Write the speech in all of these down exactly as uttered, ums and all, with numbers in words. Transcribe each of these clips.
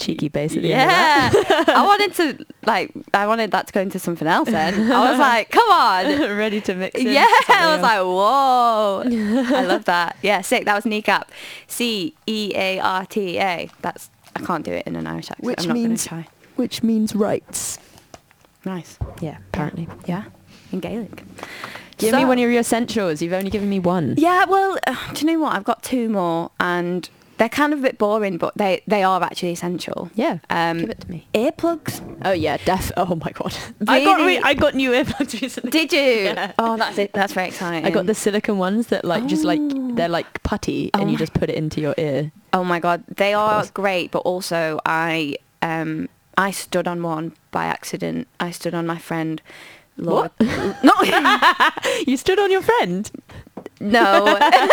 cheeky bass at the yeah. end of that. I wanted to, like, I wanted that to go into something else then. I was like, come on. Ready to mix in Yeah, I was else. like, whoa. I love that. Yeah, sick. That was kneecap. C E A R T A. That's, I can't do it in an Irish accent. Which I'm not going means- to try. Which means rights. Nice. Yeah, apparently. Yeah, in Gaelic. Give So- me one of your essentials. You've only given me one. Yeah, well, uh, do you know what? I've got two more, and they're kind of a bit boring, but they, they are actually essential. Yeah, Um, give it to me. Earplugs. Oh yeah, def. Oh my god. I got Really? re- I got new earplugs recently. Did you? Yeah. Oh, that's it. That's very exciting. I got the silicone ones that like just like Oh. they're like putty Oh and you my- just put it into your ear. Oh my god, they are course. great, but also I um I stood on one by accident. I stood on my friend Laura. No, You stood on your friend. no.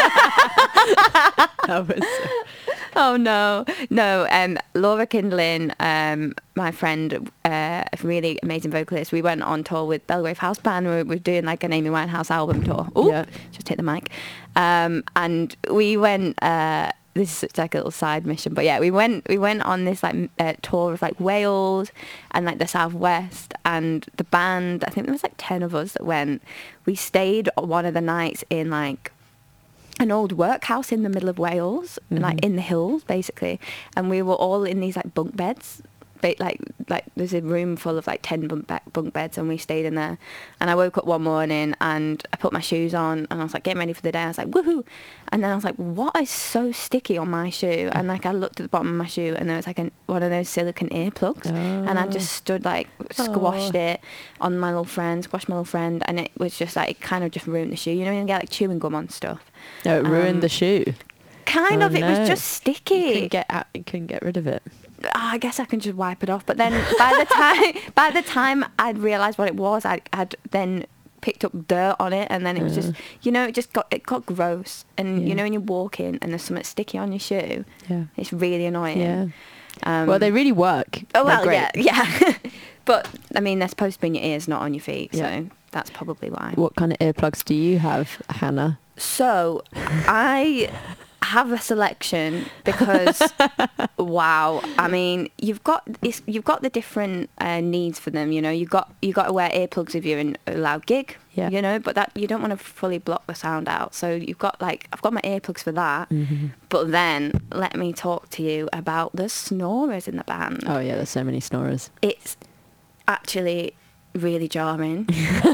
That was Oh no, no. Um, Laura Kindlin, um, my friend, uh, a really amazing vocalist. We went on tour with Belgrave House Band. We were doing like an Amy Winehouse album tour. Ooh, Yeah. just hit the mic. Um, and we went. Uh, this is such like a little side mission, but yeah, we went. We went on this like m- uh, tour of like Wales and like the southwest, and the band. I think there was like ten of us that went. We stayed one of the nights in like an old workhouse in the middle of Wales, like Mhm. in the hills, basically. And we were all in these like bunk beds. Ba- Like, like there's a room full of like ten bunk, be- bunk beds, and we stayed in there. And I woke up one morning and I put my shoes on, and I was like getting ready for the day. I was like, woohoo! And then I was like, what is so sticky on my shoe? And like I looked at the bottom of my shoe, and there was like an, one of those silicone earplugs, and I Oh. just stood like squashed Oh. it on my little friend, squashed my little friend, and it was just like it kind of just ruined the shoe. You know, when you get like chewing gum on stuff. No, it ruined Um, the shoe. Kind Oh, of, it no. was just You sticky. couldn't get out, you couldn't get rid of it. Ah, I guess I can just wipe it off. But then by the time by the time I'd realised what it was, I had then picked up dirt on it, and then it was just, Uh. you know, it just got it got gross. And Yeah. you know, when you're walking and there's something sticky on your shoe, Yeah. it's really annoying. Yeah. Um, Well, they really work. Oh They're well, great. yeah, yeah. But I mean, they're supposed to be in your ears, not on your feet. Yeah. So that's probably why. What kind of earplugs do you have, Hannah? So I have a selection because wow, I mean you've got it's, you've got the different uh, needs for them. You know, you got you got to wear earplugs if you're in a loud gig. Yeah. You know, but that you don't want to fully block the sound out. So you've got like I've got my earplugs for that. Mm-hmm. But then let me talk to you about the snorers in the band. Oh yeah, there's so many snorers. It's actually really jarring.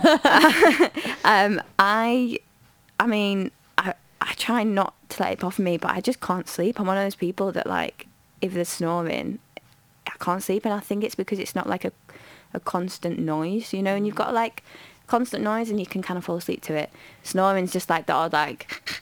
um, I, I mean, I, I try not to let it bother me, but I just can't sleep. I'm one of those people that like, if they're snoring, I can't sleep, and I think it's because it's not like a, a constant noise, you know. And you've got like constant noise, and you can kind of fall asleep to it. Snoring's just like the odd like,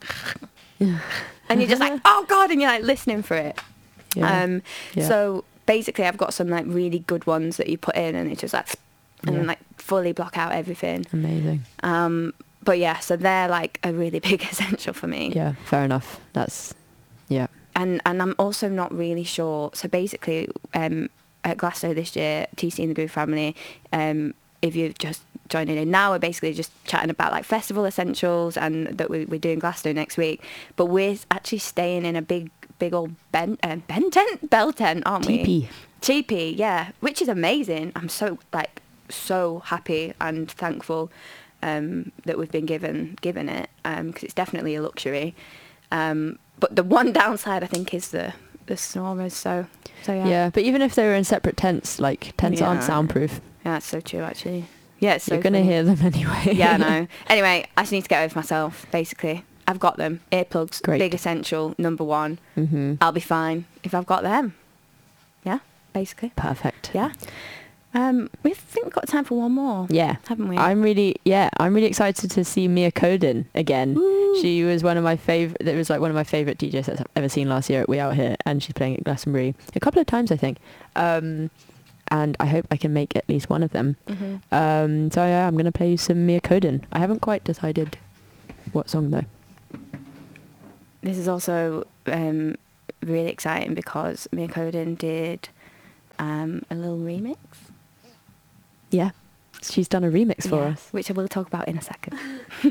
and you're just like, oh god, and you're like listening for it. Yeah. Um, Yeah. So basically, I've got some like really good ones that you put in, and it's just like, and Yeah. like fully block out everything. Amazing. Um, but yeah, so they're like a really big essential for me. Yeah, fair enough. That's, yeah. And and I'm also not really sure. So basically, um, at Glasgow this year, T C and the Groove Family, um, if you've just joining in now, we're basically just chatting about like festival essentials, and that we, we're doing Glasgow next week. But we're actually staying in a big, big old ben, uh, ben tent, bell tent, aren't we? Teepee. Teepee, yeah, which is amazing. I'm so like so happy and thankful um, that we've been given given it, because it's definitely a luxury. Um, but the one downside, I think, is the the snorers. So, so yeah, Yeah. but even if they were in separate tents, like tents aren't Yeah. soundproof. yeah, that's so true. Actually, yeah, it's so You're gonna funny. hear them anyway. Yeah, I know. Anyway, I just need to get over myself. Basically, I've got them. Earplugs, Great. big essential, number one. Mm-hmm. I'll be fine if I've got them. Yeah, basically. Perfect. Yeah. Um, we think we've got time for one more. Yeah. Haven't we? I'm really, yeah, I'm really excited to see Mia Coden again. Woo. She was one of my favorite, it was like one of my favorite D J sets I've ever seen last year at We Out Here, and she's playing at Glastonbury a couple of times, I think. Um, and I hope I can make at least one of them. Mhm. Um, so yeah, I'm going to play you some Mia Coden. I haven't quite decided what song though. This is also um, really exciting because Mia Coden did um, a little remix. Yeah, she's done a remix for Yeah, us. which I will talk about in a second.